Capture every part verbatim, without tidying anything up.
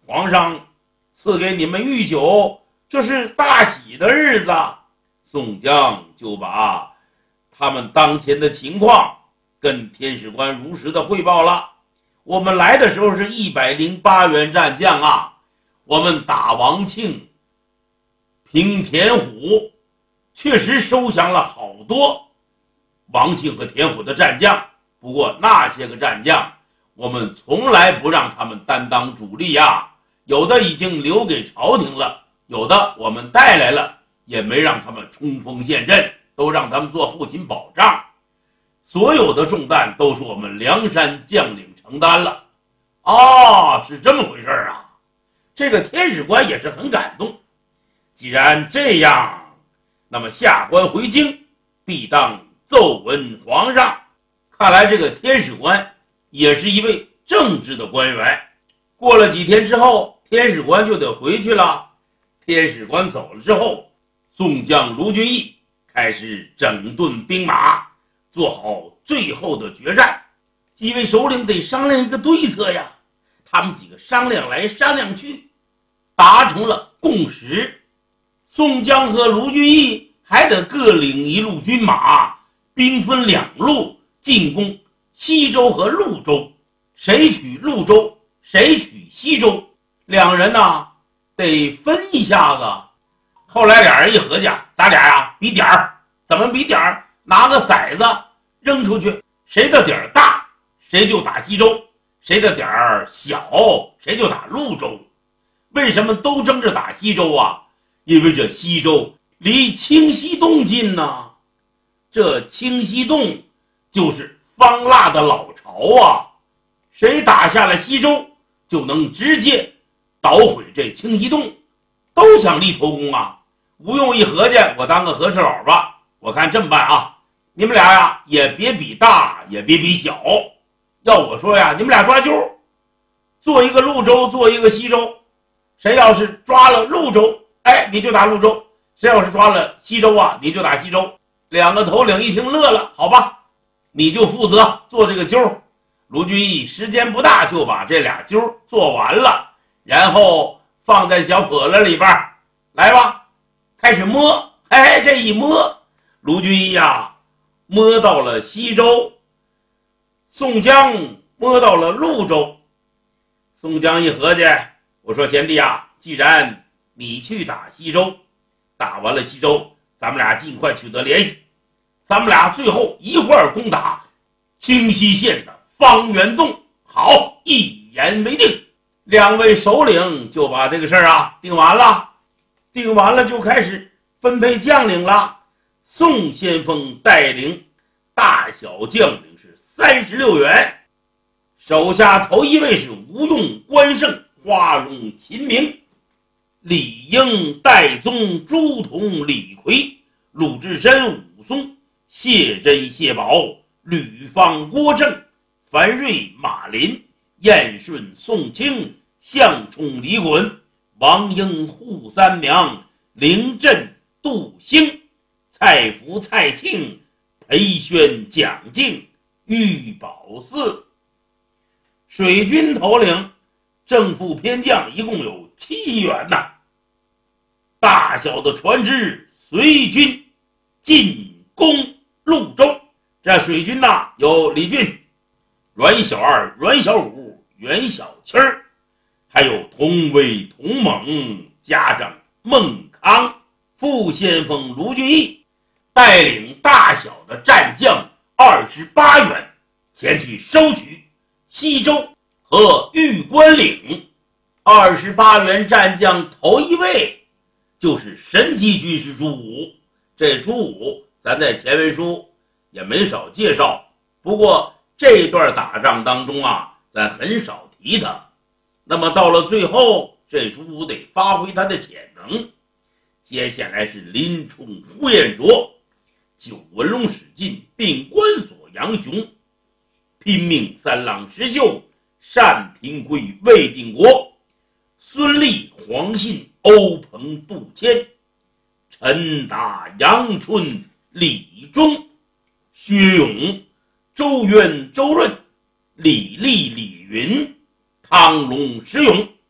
皇上赐给你们御酒，这是大喜的日子。宋江就把他们当前的情况跟天使官如实的汇报了。我们来的时候是一百零八员战将啊，我们打王庆、平田虎，确实收降了好多王庆和田虎的战将。不过那些个战将，我们从来不让他们担当主力啊，有的已经留给朝廷了，有的我们带来了，也没让他们冲锋陷阵，都让他们做后勤保障。所有的重担都是我们梁山将领承担了。哦，是这么回事啊！这个天使官也是很感动。既然这样，那么下官回京，必当奏闻皇上。看来这个天使官也是一位正直的官员。过了几天之后，天使官就得回去了。天使官走了之后，宋江、卢俊义开始整顿兵马，做好最后的决战。几位首领得商量一个对策呀，他们几个商量来商量去，达成了共识。宋江和卢俊义还得各领一路军马，兵分两路进攻西州和潞州，谁取潞州，谁取西州，两人呢得分一下子。后来俩人一合计，咱俩呀比点儿，怎么比点儿？拿个骰子扔出去，谁的点儿大，谁就打西州；谁的点儿小，谁就打潞州。为什么都争着打西州啊？因为这西州离清溪洞近呢。这清溪洞就是方腊的老巢啊，谁打下了西州，就能直接捣毁这清溪洞，都想立头功啊。吴用一合计，我当个和事佬吧，我看这么办啊，你们俩呀也别比大，也别比小，要我说呀，你们俩抓阄，做一个潞州，做一个西州，谁要是抓了潞州，哎，你就打潞州；谁要是抓了西州啊，你就打西州。两个头领一听乐了，好吧，你就负责做这个阄。卢俊义时间不大就把这俩阄做完了，然后放在小笸箩里边，来吧，开始摸。哎，这一摸，卢俊义呀摸到了西州，宋江摸到了潞州。宋江一合计，我说贤弟啊，既然你去打西州，打完了西州，咱们俩尽快取得联系，咱们俩最后一块儿攻打清溪县的方圆洞。好，一言为定。两位首领就把这个事儿啊定完了，定完了就开始分配将领了。宋先锋带领大小将领是三十六员，手下头一位是吴用、关胜、花荣、秦明，李应、戴宗、朱仝、李逵、鲁智深、武松、谢珍、谢宝、吕方、郭正、樊瑞、马林、燕顺、宋清、项冲、李衮、王英、扈三娘、凌震、杜兴、蔡福、蔡庆、裴宣、蒋敬、玉宝寺。水军头领正副偏将一共有七员呐。大小的船只随军进攻潞州。这水军呐，有李俊、阮小二、阮小五、袁小七儿，还有童威、童猛、家长孟康、副先锋卢俊义，带领大小的战将二十八员前去收取西州和玉关岭。二十八员战将头一位就是神奇军师朱武。这朱武咱在前文书也没少介绍，不过这段打仗当中啊，咱很少提他。那么到了最后，这朱武得发挥他的潜能。接下来是林冲、呼延灼、九纹龙史进并关索杨雄、拼命三郎石秀、单平贵、魏定国、孙立、黄信、欧鹏、杜迁、陈达、杨春、李忠、薛勇、周渊、周润、李立、李云、汤龙、石勇、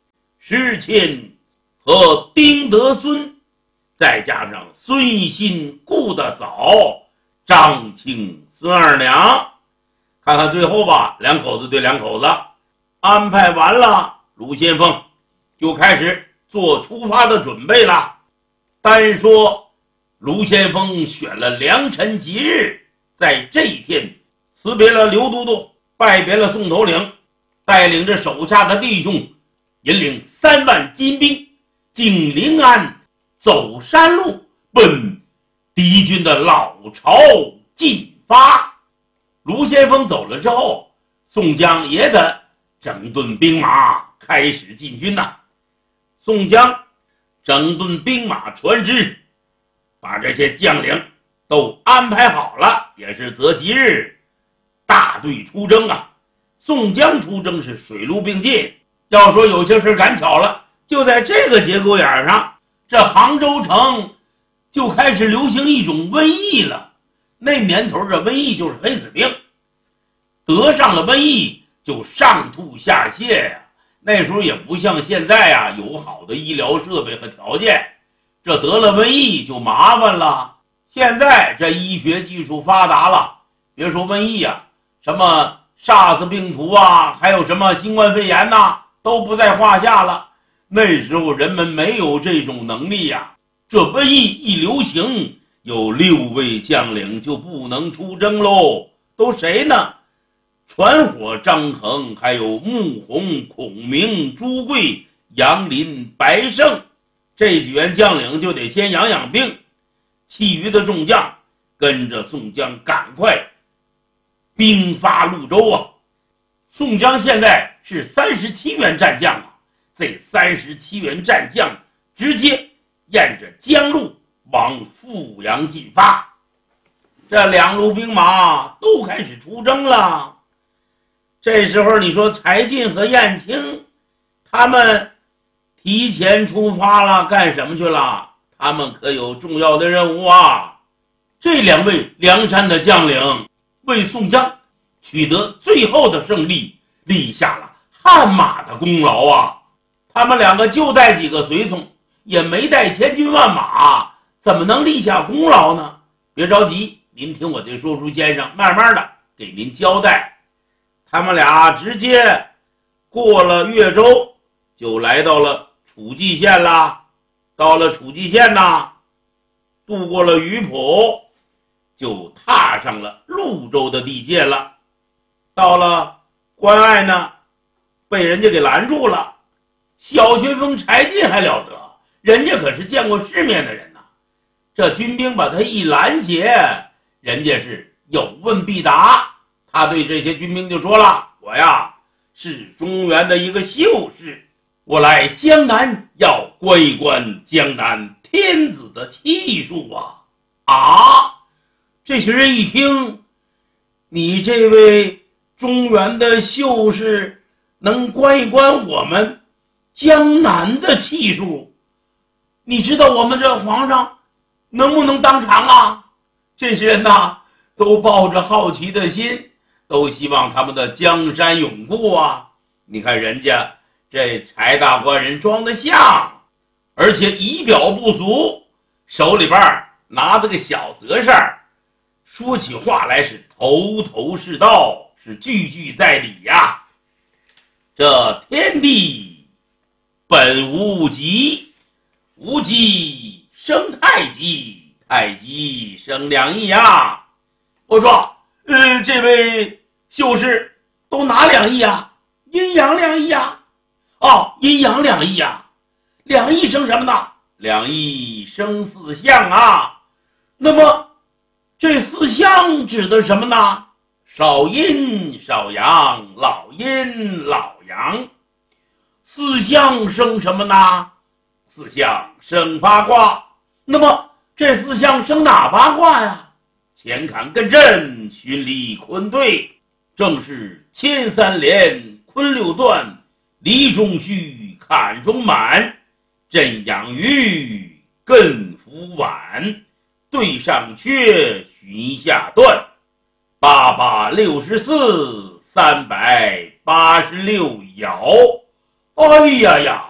石谦和丁德孙，再加上孙新、顾大嫂、张庆、孙二娘，看看最后吧，两口子对两口子安排完了，卢先锋就开始做出发的准备了。单说卢先锋选了良辰吉日，在这一天辞别了刘都督，拜别了宋头领，带领着手下的弟兄，引领三万金兵经临安走山路，奔敌军的老巢进发。卢先锋走了之后，宋江也得整顿兵马，开始进军呐。宋江整顿兵马船只，把这些将领都安排好了，也是择吉日大队出征啊。宋江出征是水陆并进，要说有些事赶巧了，就在这个节骨眼上，这杭州城就开始流行一种瘟疫了。那年头这瘟疫就是黑死病，得上了瘟疫就上吐下泻呀、啊。那时候也不像现在啊有好的医疗设备和条件，这得了瘟疫就麻烦了。现在这医学技术发达了，别说瘟疫啊，什么 SARS 病毒啊，还有什么新冠肺炎呐、啊，都不在话下了。那时候人们没有这种能力呀、啊。这瘟疫一流行，有六位将领就不能出征喽。都谁呢？传火张衡，还有穆弘、孔明、朱贵、杨林、白胜，这几员将领就得先养养病，其余的众将跟着宋江赶快兵发潞州啊。宋江现在是三十七员战将啊，这三十七员战将直接沿着江路往富阳进发，这两路兵马都开始出征了。这时候你说柴进和燕青他们提前出发了，干什么去了？他们可有重要的任务啊！这两位梁山的将领为宋江取得最后的胜利立下了汗马的功劳啊！他们两个就带几个随从，也没带千军万马，怎么能立下功劳呢？别着急，您听我这说书先生慢慢的给您交代。他们俩直接过了越州，就来到了楚蓟县了。到了楚蓟县呢，渡过了鱼浦，就踏上了潞州的地界了。到了关隘呢，被人家给拦住了。小旋风柴进还了得，人家可是见过世面的人呐、啊。这军兵把他一拦截，人家是有问必答。他对这些军兵就说了：我呀是中原的一个秀士，我来江南要观一观江南天子的气数啊！啊！这些人一听，你这位中原的秀士能观一观我们江南的气数，你知道我们这皇上能不能当场啊？这些人呐，都抱着好奇的心，都希望他们的江山永固啊！你看人家这柴大官人装得像，而且仪表不俗，手里边拿着个小折扇，说起话来是头头是道，是句句在理呀。这天地本无极，无极生太极，太极生两仪呀。我说呃，这位秀士都哪两仪啊？阴阳两仪啊。哦，阴阳两仪啊。两仪生什么呢？两仪生四象啊。那么这四象指的什么呢？少阴少阳，老阴老阳。四象生什么呢？四象生八卦。那么这四象生哪八卦呀？乾坎艮震，巽离坤兑，正是乾三连，坤六断，离中虚，坎中满，震养鱼，艮伏晚，兑上缺，巽下断，八八六十四，三百八十六爻。哎呀呀，